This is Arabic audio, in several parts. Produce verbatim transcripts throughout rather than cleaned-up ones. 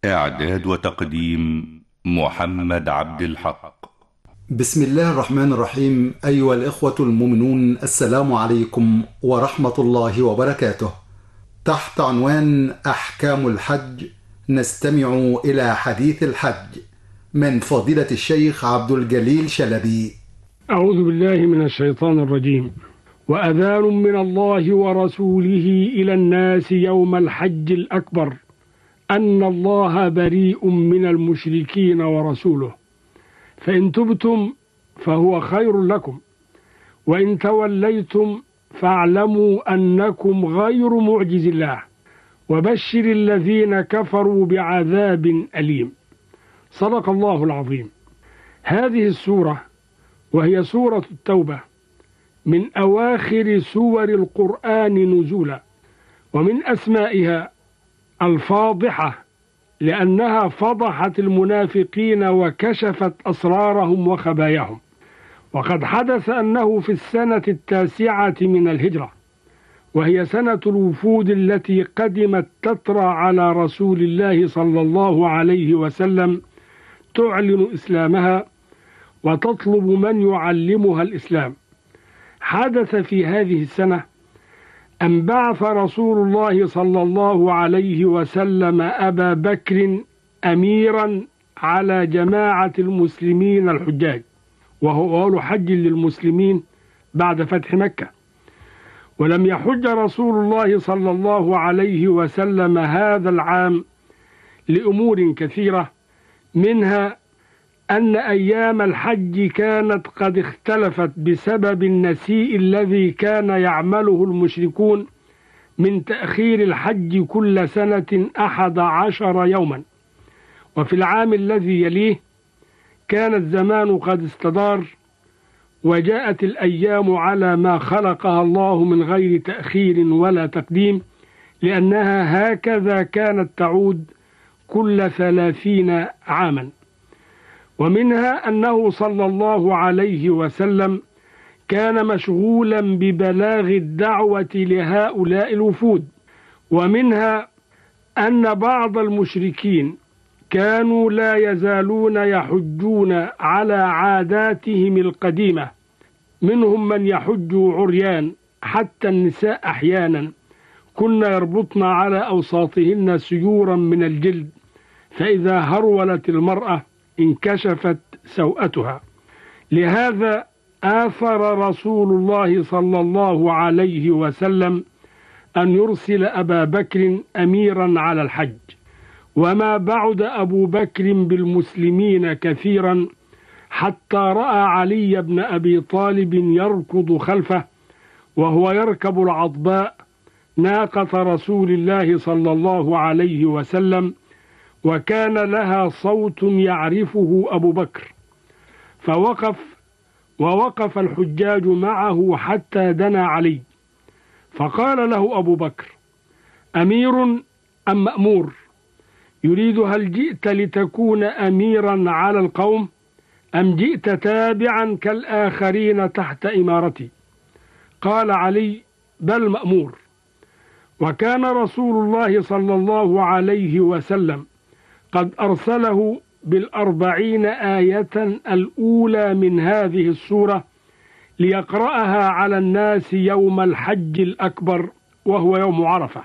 إعداد وتقديم محمد عبد الحق. بسم الله الرحمن الرحيم. أيها الإخوة المؤمنون، السلام عليكم ورحمة الله وبركاته. تحت عنوان أحكام الحج نستمع إلى حديث الحج من فضيلة الشيخ عبد الجليل شلبي. أعوذ بالله من الشيطان الرجيم. وأذان من الله ورسوله إلى الناس يوم الحج الأكبر أن الله بريء من المشركين ورسوله، فإن تبتم فهو خير لكم، وإن توليتم فاعلموا أنكم غير معجز الله، وبشر الذين كفروا بعذاب أليم. صدق الله العظيم. هذه السورة وهي سورة التوبة من أواخر سور القرآن نزولا، ومن أسمائها الفاضحة لأنها فضحت المنافقين وكشفت أسرارهم وخباياهم. وقد حدث أنه في السنة التاسعة من الهجرة، وهي سنة الوفود التي قدمت تترى على رسول الله صلى الله عليه وسلم تعلن إسلامها وتطلب من يعلمها الإسلام. حدث في هذه السنة أن بعث رسول الله صلى الله عليه وسلم أبا بكر أميرا على جماعة المسلمين الحجاج، وهو أول حج للمسلمين بعد فتح مكة. ولم يحج رسول الله صلى الله عليه وسلم هذا العام لأمور كثيرة، منها أن أيام الحج كانت قد اختلفت بسبب النسيء الذي كان يعمله المشركون من تأخير الحج كل سنة أحد عشر يوما. وفي العام الذي يليه كان الزمان قد استدار، وجاءت الأيام على ما خلقها الله من غير تأخير ولا تقديم، لأنها هكذا كانت تعود كل ثلاثين عاما. ومنها أنه صلى الله عليه وسلم كان مشغولا ببلاغ الدعوة لهؤلاء الوفود. ومنها أن بعض المشركين كانوا لا يزالون يحجون على عاداتهم القديمة، منهم من يحج عريان، حتى النساء أحيانا كن يربطن على أوساطهن سيورا من الجلد، فإذا هرولت المرأة انكشفت سوءتها. لهذا آثر رسول الله صلى الله عليه وسلم أن يرسل أبا بكر أميرا على الحج. وما بعد أبو بكر بالمسلمين كثيرا حتى رأى علي بن أبي طالب يركض خلفه وهو يركب العضباء ناقة رسول الله صلى الله عليه وسلم، وكان لها صوت يعرفه أبو بكر، فوقف ووقف الحجاج معه حتى دنا علي، فقال له أبو بكر: أمير أم مأمور؟ يريد: هل جئت لتكون أميرا على القوم أم جئت تابعا كالآخرين تحت إمارتي؟ قال علي: بل مأمور. وكان رسول الله صلى الله عليه وسلم قد أرسله بالأربعين آية الأولى من هذه السورة ليقرأها على الناس يوم الحج الأكبر، وهو يوم عرفة.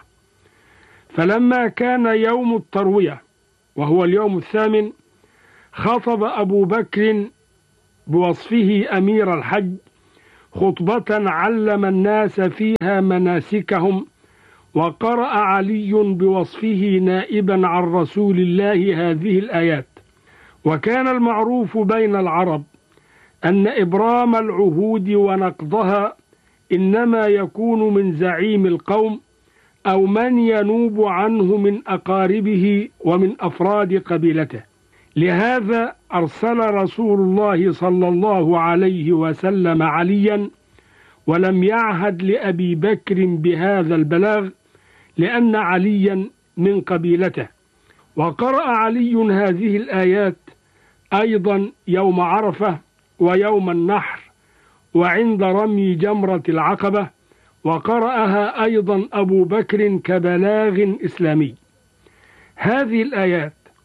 فلما كان يوم التروية وهو اليوم الثامن، خطب أبو بكر بوصفه أمير الحج خطبة علم الناس فيها مناسكهم، وقرأ علي بوصفه نائبا عن رسول الله هذه الآيات. وكان المعروف بين العرب أن إبرام العهود ونقضها إنما يكون من زعيم القوم أو من ينوب عنه من أقاربه ومن أفراد قبيلته. لهذا أرسل رسول الله صلى الله عليه وسلم عليا، ولم يعهد لأبي بكر بهذا البلاغ لأن عليا من قبيلته. وقرأ علي هذه الآيات أيضا يوم عرفة ويوم النحر وعند رمي جمرة العقبة، وقرأها أيضا أبو بكر كبلاغ إسلامي. هذه الآيات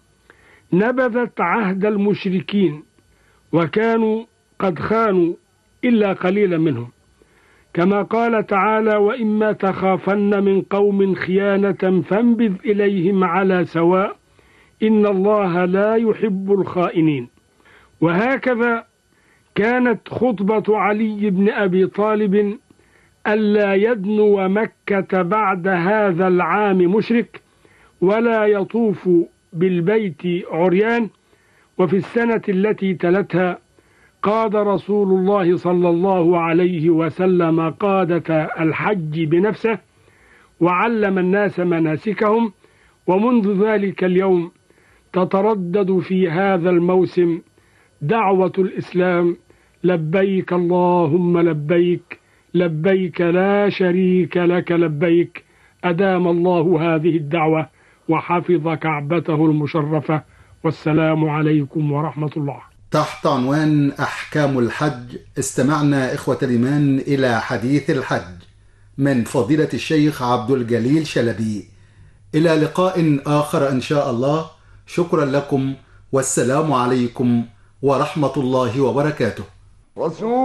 نبذت عهد المشركين وكانوا قد خانوا إلا قليلا منهم، كما قال تعالى: وإما تخافن من قوم خيانة فانبذ إليهم على سواء إن الله لا يحب الخائنين. وهكذا كانت خطبة علي بن أبي طالب ألا يدنو مكة بعد هذا العام مشرك ولا يطوف بالبيت عريان. وفي السنة التي تلتها قاد رسول الله صلى الله عليه وسلم قادة الحج بنفسه وعلم الناس مناسكهم، ومنذ ذلك اليوم تتردد في هذا الموسم دعوة الإسلام: لبيك اللهم لبيك، لبيك لا شريك لك لبيك. أدام الله هذه الدعوة وحفظ كعبته المشرفة. والسلام عليكم ورحمة الله. تحت عنوان أحكام الحج استمعنا إخوة الإيمان إلى حديث الحج من فضيلة الشيخ عبد الجليل شلبي. إلى لقاء آخر إن شاء الله. شكرا لكم والسلام عليكم ورحمة الله وبركاته.